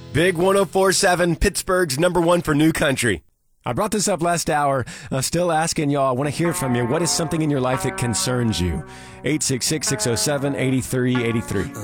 Big 104.7, Pittsburgh's number one for new country. I brought this up last hour. Still asking y'all. I want to hear from you. What is something in your life that concerns you? 866-607-8383.